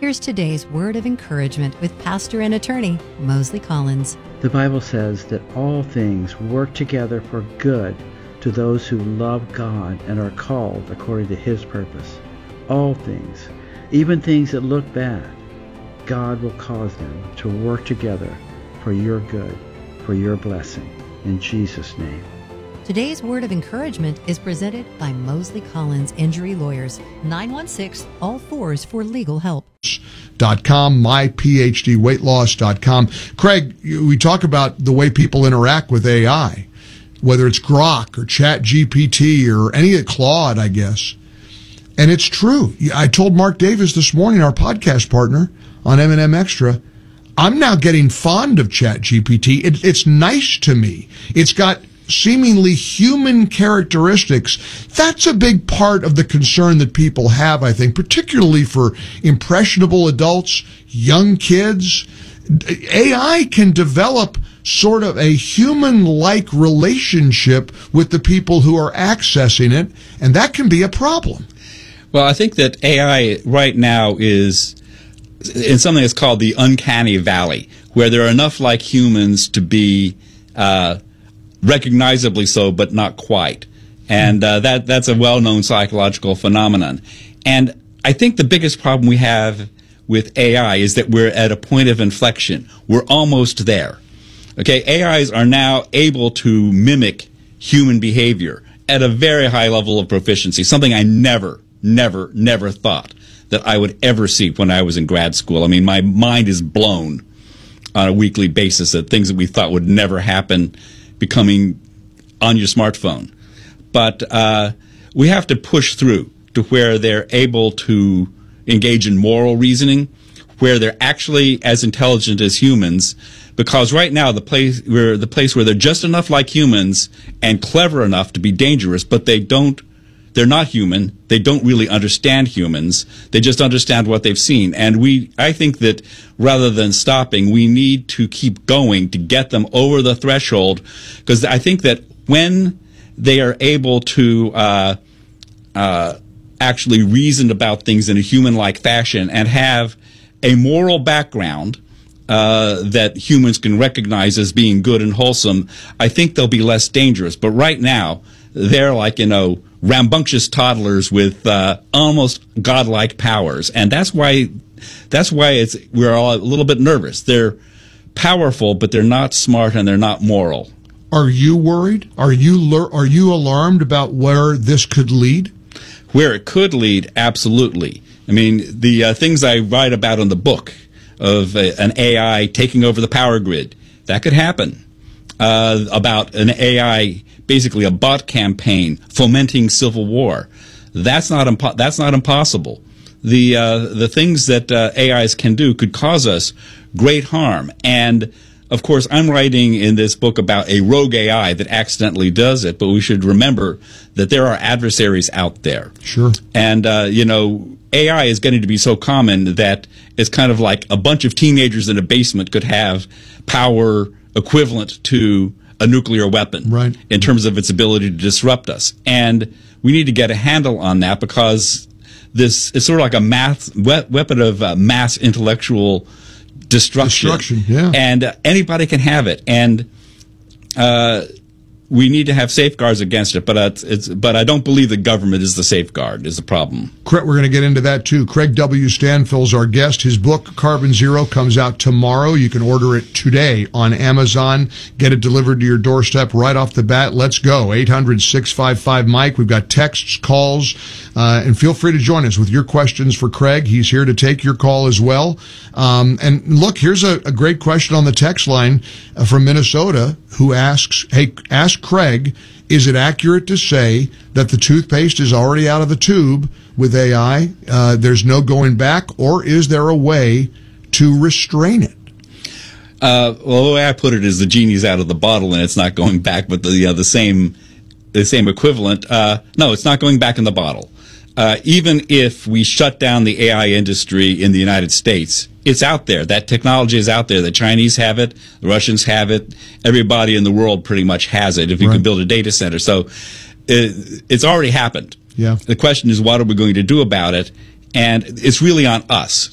Here's today's word of encouragement with pastor and attorney Mosley Collins. The Bible says that all things work together for good to those who love God and are called according to His purpose. All things, even things that look bad, God will cause them to work together for your good, for your blessing. In Jesus' name. Today's word of encouragement is presented by Mosley Collins Injury Lawyers, 916-ALL-4s for legal help. myPhDweightloss.com. Craig, we talk about the way people interact with AI, whether it's Grok or ChatGPT or any of Claude, I guess. And it's true. I told Mark Davis this morning, our podcast partner on M&M Extra, I'm now getting fond of ChatGPT. It's nice to me. It's got seemingly human characteristics. That's a big part of the concern that people have, I think, particularly for impressionable adults, young kids. AI can develop sort of a human-like relationship with the people who are accessing it, and that can be a problem. Well, I think that AI right now is in something that's called the uncanny valley, where there are enough like humans to be recognizably so, but not quite. And that's a well-known psychological phenomenon. And I think the biggest problem we have with AI is that we're at a point of inflection. We're almost there. Okay, AIs are now able to mimic human behavior at a very high level of proficiency, something I never thought that I would ever see when I was in grad school. I mean, my mind is blown on a weekly basis at things that we thought would never happen becoming on your smartphone. But we have to push through to where they're able to engage in moral reasoning, where they're actually as intelligent as humans, because right now the place where they're just enough like humans and clever enough to be dangerous, but they're not human. They don't really understand humans. They just understand what they've seen. And I think that rather than stopping, we need to keep going to get them over the threshold, because I think that when they are able to actually reason about things in a human-like fashion and have a moral background that humans can recognize as being good and wholesome, I think they'll be less dangerous. But right now, they're like, rambunctious toddlers with almost godlike powers, and that's why we're all a little bit nervous. They're powerful, but they're not smart and they're not moral. Are you worried? Are you alarmed about where this could lead? Where it could lead, absolutely. I mean, the things I write about in the book of an AI taking over the power grid, that could happen. About an AI, basically a bot campaign fomenting civil war, that's not impossible. The things that AIs can do could cause us great harm. And of course, I'm writing in this book about a rogue AI that accidentally does it, but we should remember that there are adversaries out there. Sure. And AI is getting to be so common that it's kind of like a bunch of teenagers in a basement could have power equivalent to a nuclear weapon, right, in terms of its ability to disrupt us. And we need to get a handle on that, because this is sort of like a weapon of mass intellectual destruction. Yeah. And anybody can have it. And we need to have safeguards against it, but I don't believe the government is the safeguard, is the problem. We're going to get into that too. Craig W. Stanfield's our guest. His book, Carbon Zero, comes out tomorrow. You can order it today on Amazon. Get it delivered to your doorstep right off the bat. Let's go. 800-655-MIKE. We've got texts, calls, and feel free to join us with your questions for Craig. He's here to take your call as well. And look, here's a great question on the text line from Minnesota who asks, ask Craig, is it accurate to say that the toothpaste is already out of the tube with AI? There's no going back, or is there a way to restrain it? Well, the way I put it is the genie's out of the bottle and it's not going back, but the same equivalent. No, it's not going back in the bottle. Even if we shut down the AI industry in the United States, it's out there. That technology is out there. The Chinese have it. The Russians have it. Everybody in the world pretty much has it if you can build a data center. So it's already happened. Yeah. The question is, what are we going to do about it? And it's really on us